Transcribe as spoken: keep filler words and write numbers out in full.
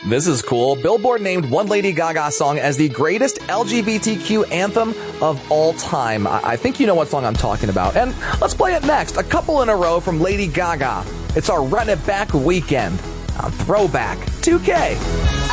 This is cool. Billboard named one Lady Gaga song as the greatest L G B T Q anthem of all time. I, I think you know what song I'm talking about. And let's play it next. A couple in a row from Lady Gaga. It's our Run It Back weekend on Throwback two K.